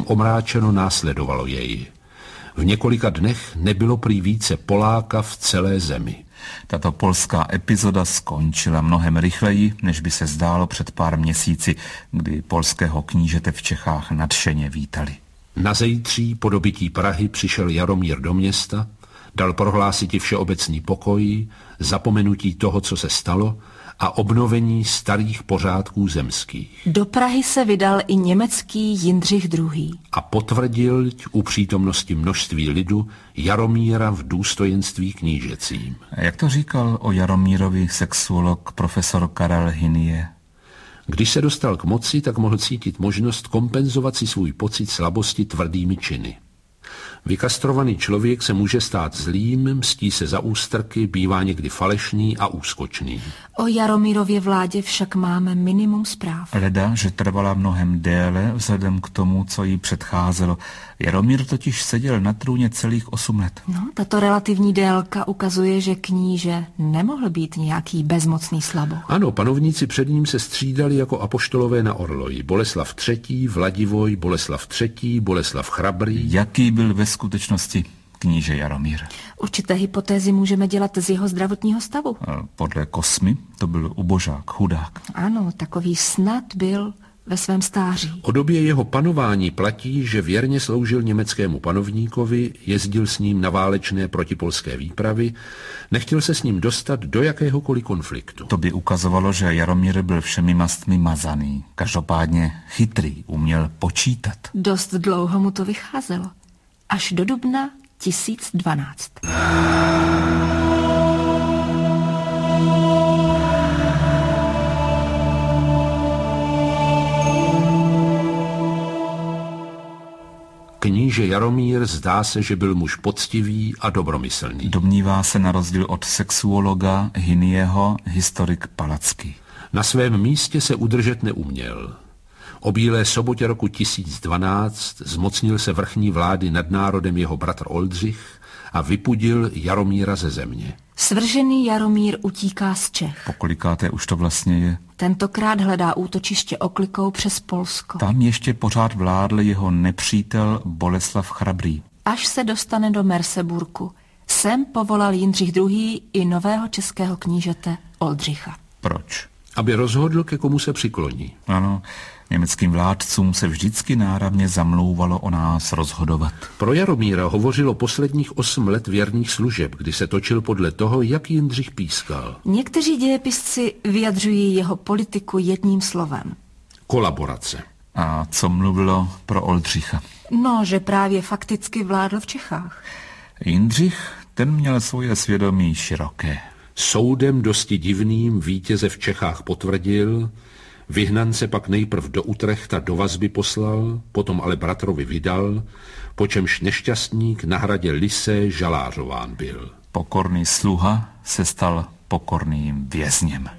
omráčeno následovalo jej. V několika dnech nebylo prý více Poláka v celé zemi. Tato polská epizoda skončila mnohem rychleji, než by se zdálo před pár měsíci, kdy polského knížete v Čechách nadšeně vítali. Na zejtří po dobytí Prahy přišel Jaromír do města, dal prohlásit všeobecný pokoj, zapomenutí toho, co se stalo, a obnovení starých pořádků zemských. Do Prahy se vydal i německý Jindřich II. A potvrdil u přítomnosti množství lidu Jaromíra v důstojenství knížecím. Jak to říkal o Jaromírovi sexuolog profesor Karel Hynie? Když se dostal k moci, tak mohl cítit možnost kompenzovat si svůj pocit slabosti tvrdými činy. Vykastrovaný člověk se může stát zlým, mstí se za ústrky, bývá někdy falešný a úskočný. O Jaromírově vládě však máme minimum zpráv. Leda, že trvala mnohem déle vzhledem k tomu, co jí předcházelo. Jaromír totiž seděl na trůně celých 8 let. No, tato relativní délka ukazuje, že kníže nemohl být nějaký bezmocný slaboch. Ano, panovníci před ním se střídali jako apoštolové na orloji. Boleslav III., Vladivoj, Boleslav III., Boleslav Chrabrý. Jaký byl ve skutečnosti kníže Jaromír? Určité hypotézy můžeme dělat z jeho zdravotního stavu. Podle Kosmy to byl ubožák, chudák. Ano, takový snad byl ve svém stáří. O době jeho panování platí, že věrně sloužil německému panovníkovi, jezdil s ním na válečné protipolské výpravy, nechtěl se s ním dostat do jakéhokoliv konfliktu. To by ukazovalo, že Jaromír byl všemi mastmi mazaný. Každopádně chytrý, uměl počítat. Dost dlouho mu to vycházelo. Až do dubna 1012. Kníže Jaromír zdá se, že byl muž poctivý a dobromyslný. Domnívá se na rozdíl od sexuologa Hynieho historik Palacký. Na svém místě se udržet neuměl. O Bílé sobotě roku 1012 zmocnil se vrchní vlády nad národem jeho bratr Oldřich a vypudil Jaromíra ze země. Svržený Jaromír utíká z Čech. Pokolikáté už to vlastně je? Tentokrát hledá útočiště oklikou přes Polsko. Tam ještě pořád vládl jeho nepřítel Boleslav Chrabrý. Až se dostane do Merseburku. Sem povolal Jindřich II. I nového českého knížete Oldřicha. Proč? Aby rozhodl, ke komu se přikloní. Ano, německým vládcům se vždycky náramně zamlouvalo o nás rozhodovat. Pro Jaromíra hovořilo posledních 8 let věrných služeb, kdy se točil podle toho, jak Jindřich pískal. Někteří dějepisci vyjadřují jeho politiku jedním slovem. Kolaborace. A co mluvilo pro Oldřicha? No, že právě fakticky vládl v Čechách. Jindřich, ten měl svoje svědomí široké. Soudem dosti divným vítěze v Čechách potvrdil, vyhnance pak nejprv do Utrechta do vazby poslal, potom ale bratrovi vydal, po čemž nešťastník na hradě Lysé žalářován byl. Pokorný sluha se stal pokorným vězněm.